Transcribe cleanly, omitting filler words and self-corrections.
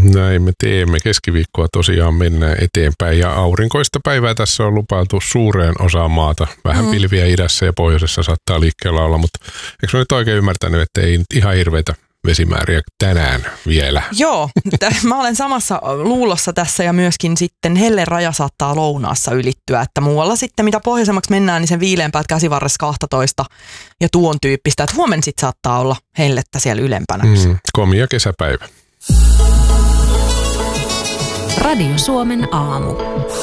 Näin me teemme. Keskiviikkoa tosiaan mennään eteenpäin ja aurinkoista päivää tässä on lupailtu suureen osaan maata. Vähän pilviä idässä ja pohjoisessa saattaa liikkeellä olla, mutta eikö mä nyt oikein ymmärtänyt, että ei ihan hirveitä vesimääriä tänään vielä? Joo, mä olen samassa luulossa tässä ja myöskin sitten helleraja saattaa lounaassa ylittyä, että muualla sitten mitä pohjoisemmaksi mennään, niin sen viileämpäät käsivarressa 12 ja tuon tyyppistä, että huomenna sitten saattaa olla hellettä siellä ylempänä. Komia kesäpäivä. Radio Suomen aamu.